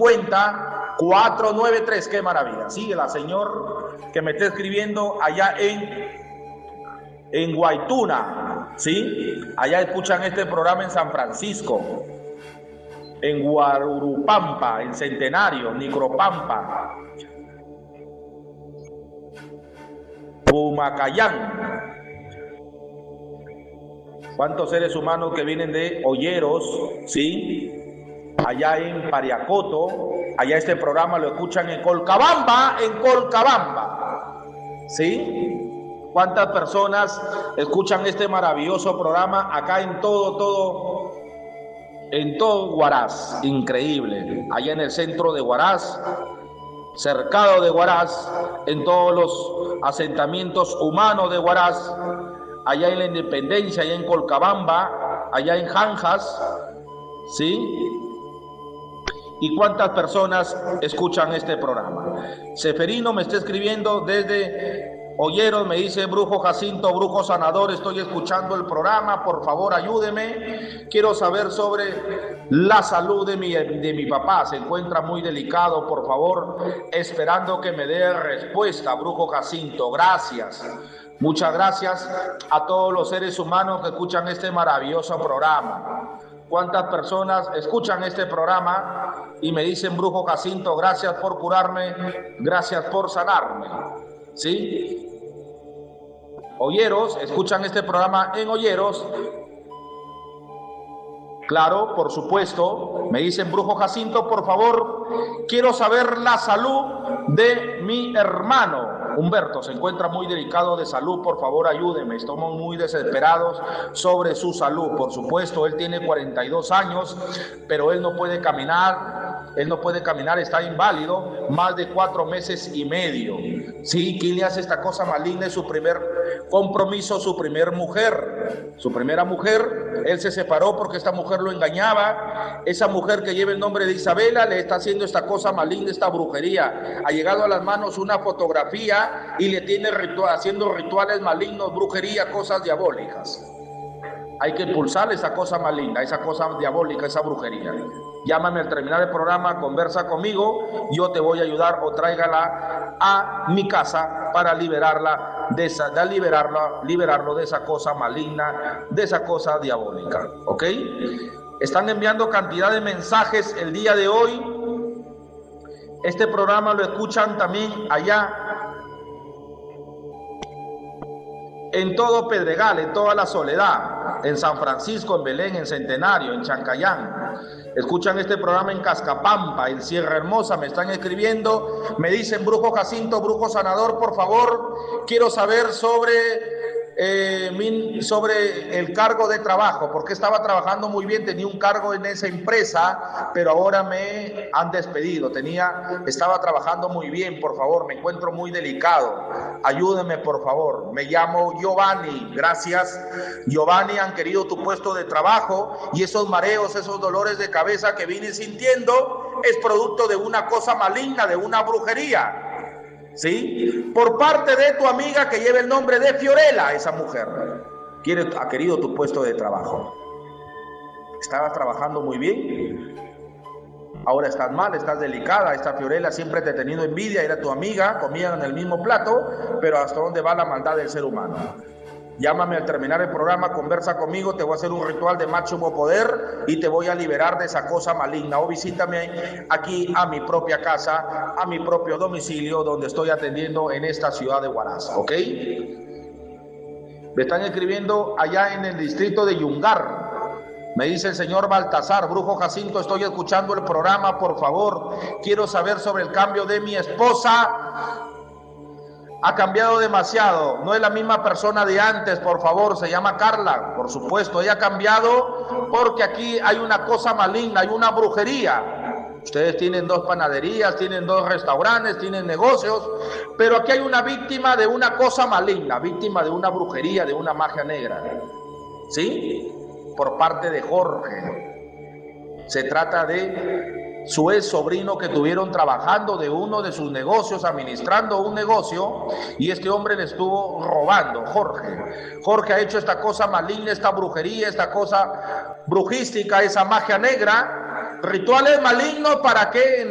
493. Qué maravilla. Sigue la señor que me está escribiendo allá en Guaytuna, ¿sí? Allá escuchan este programa en San Francisco, en Guarurupampa, en Centenario, Nicropampa, Pumacayán. ¿Cuántos seres humanos que vienen de Olleros, sí? Allá en Pariacoto, allá este programa lo escuchan en Colcabamba, ¿sí? ¿Cuántas personas escuchan este maravilloso programa acá en todo Huaraz? Increíble. Allá en el centro de Huaraz, cercado de Huaraz, en todos los asentamientos humanos de Huaraz, allá en la Independencia, allá en Colcabamba, allá en Janjas, ¿sí? ¿Y cuántas personas escuchan este programa? Seferino me está escribiendo desde Olleros, me dice: brujo Jacinto, brujo sanador, estoy escuchando el programa, por favor ayúdeme, quiero saber sobre la salud de mi papá, se encuentra muy delicado, por favor, esperando que me dé respuesta, brujo Jacinto. Gracias, muchas gracias a todos los seres humanos que escuchan este maravilloso programa. ¿Cuántas personas escuchan este programa y me dicen: brujo Jacinto, gracias por curarme, gracias por sanarme? ¿Sí? Olleros, escuchan este programa en Olleros. Claro, por supuesto. Me dicen: brujo Jacinto, por favor, quiero saber la salud de mi hermano Humberto, se encuentra muy delicado de salud, por favor ayúdeme, estamos muy desesperados sobre su salud. Por supuesto, él tiene 42 años, pero él no puede caminar, está inválido, más de 4 meses y medio. Sí, ¿quién le hace esta cosa maligna? Es su primer compromiso, su primera mujer, él se separó porque esta mujer lo engañaba. Esa mujer que lleva el nombre de Isabela le está haciendo esta cosa maligna, esta brujería. Ha llegado a las manos una fotografía y le tiene haciendo rituales malignos, brujería, cosas diabólicas. Hay que expulsar esa cosa maligna, esa cosa diabólica, esa brujería. Llámame al terminar el programa, conversa conmigo, yo te voy a ayudar, o tráigala a mi casa para liberarlo de esa cosa maligna, de esa cosa diabólica. ¿Ok? Están enviando cantidad de mensajes el día de hoy. Este programa lo escuchan también allá en todo Pedregal, en toda la Soledad, en San Francisco, en Belén, en Centenario, en Chancayán. Escuchan este programa en Cascapampa, en Sierra Hermosa, me están escribiendo, me dicen: brujo Jacinto, brujo sanador, por favor, quiero saber sobre el cargo de trabajo, porque estaba trabajando muy bien, tenía un cargo en esa empresa, pero ahora me han despedido. Estaba trabajando muy bien, por favor, me encuentro muy delicado, ayúdeme por favor. Me llamo Giovanni. Gracias, Giovanni, han querido tu puesto de trabajo, y esos mareos, esos dolores de cabeza que vienes sintiendo es producto de una cosa maligna, de una brujería, ¿sí? Por parte de tu amiga que lleva el nombre de Fiorella. Esa mujer ha querido tu puesto de trabajo. Estabas trabajando muy bien, ahora estás mal, estás delicada. Esta Fiorella siempre te ha tenido envidia, era tu amiga, comían en el mismo plato, pero ¿hasta dónde va la maldad del ser humano? Llámame al terminar el programa, conversa conmigo, te voy a hacer un ritual de máximo poder y te voy a liberar de esa cosa maligna. O visítame aquí a mi propia casa, a mi propio domicilio, donde estoy atendiendo en esta ciudad de Huaraz, ¿ok? Me están escribiendo allá en el distrito de Yungar. Me dice el señor Baltasar: brujo Jacinto, estoy escuchando el programa, por favor, quiero saber sobre el cambio de mi esposa. Ha cambiado demasiado, no es la misma persona de antes, por favor. Se llama Carla, por supuesto, ella ha cambiado porque aquí hay una cosa maligna, hay una brujería. Ustedes tienen 2 panaderías, tienen 2 restaurantes, tienen negocios, pero aquí hay una víctima de una cosa maligna, víctima de una brujería, de una magia negra, ¿sí? Por parte de Jorge. Se trata de su ex sobrino que tuvieron trabajando de uno de sus negocios, administrando un negocio, y este hombre le estuvo robando. Jorge ha hecho esta cosa maligna, esta brujería, esta cosa brujística, esa magia negra, rituales malignos para que